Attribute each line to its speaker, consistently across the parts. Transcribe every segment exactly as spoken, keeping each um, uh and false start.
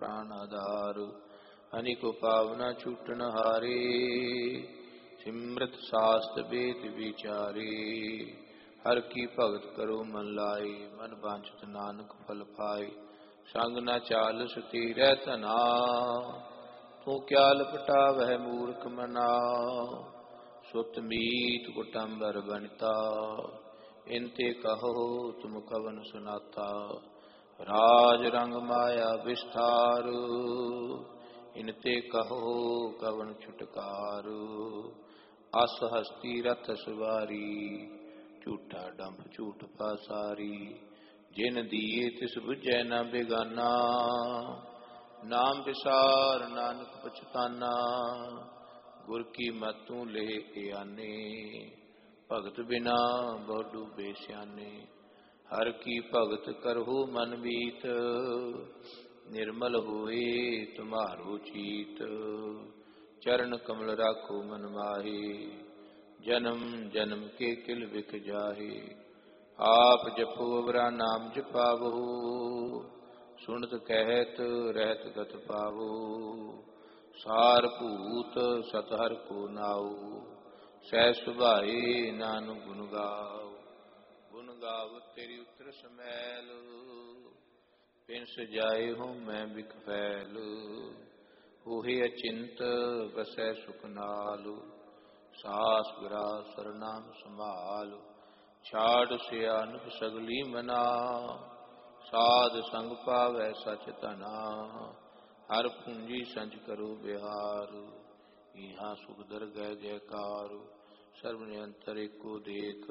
Speaker 1: प्राण आधार। अनिको पावना छूटन हारे, सिमृत शास्त्र वेद विचारे। हर की भगत करो मन लाए, मन वांछित नानक फल पाए। संग न चाल सुतीरै धना, तू क्या लपटा वह मूर्ख मना। सुत मीत कुटम्बर बनिता, इनते कहो तुम कवन सुनाता। राज रंग माया विस्तार, इनते कहो कवन छुटकार। अस हस्ती रथ सवारी, झूठा डंभ झूठ पासारी। जिन दिए तिस बुझै न बेगाना, नाम विसार नानक पछताना। गुर की मतू ले आने, भगत बिना बहु डूबे स्याने। हर की भगत करहु मन मीत, निर्मल होए तुम्हारो चीत। चरण कमल राखो मन माहे, जन्म जन्म के किल बिख जाहे। आप जपो अवरा नाम जपावो, सुनत कहत रहत गत पावो। सार भूत सतहर को नाऊ, सह सुभाए नानक गुण गाओ। गुण गाव तेरी उतर समैल, पिंस जाए हूँ मैं बिख फैल। होहे अचिंत बसै सुख नाल, सास ग्रास सरनाम संभाल। छाड़ सियानक सगली मना, साध संग पावै सच धना। हर पूंजी संच करो बिहार, यहाँ सुख दरगह जयकार। सर्व निरंतर एको देख,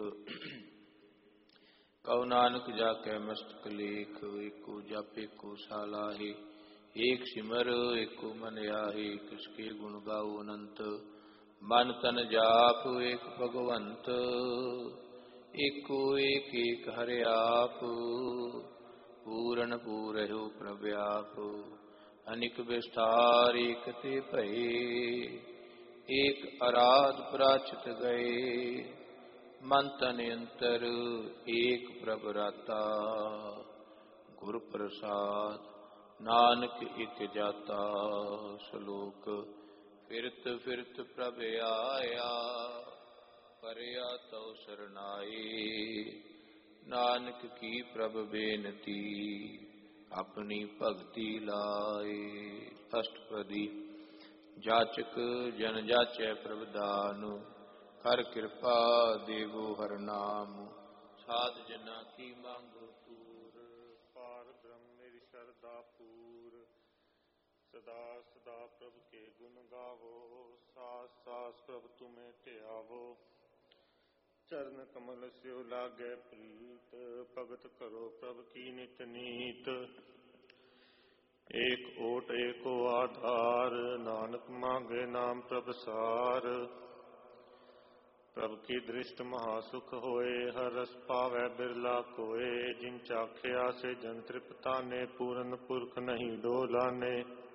Speaker 1: कहो नानक जाकै मस्तक लेख। एको जप एको सालाहे, एक सिमर एको मन आहे। किसके गुण गाओ अनंत, मन तन जाप एक भगवंत। एको एक एक हरि आप, पूरन पूरहु प्रव्याप। अनिक विस्तार एक ते भये, एक आराध प्राचित गए। मन तन अंतर एक प्रभ राता, गुर प्रसाद नानक एक जाता। श्लोक फिरत फिरत प्रभ आया, परया तो सरनाए। नानक की प्रभ बेनती, अपनी भगति लाए। अष्टपदी। जाचक जन जाचै प्रभ दान, कर कृपा देवो हर नाम। साध जना की मांगो तूर,
Speaker 2: पार ब्रह्म मेरी शरदा पूर। सदा सदा प्रभु के गुण गावो, सास सास प्रभु तुम्हें ध्यावो। चरण कमल स्यो लागे प्रीत, भगत करो प्रभु की नित नीत। एक ओट एको आधार, नानक मांगे नाम प्रभ सार। प्रभु की दृष्ट महासुख होए, हर रस पावै बिरला कोय। जिन चाख्या से जन तृप्ताने, पूरन पुरख नहीं डोलाने।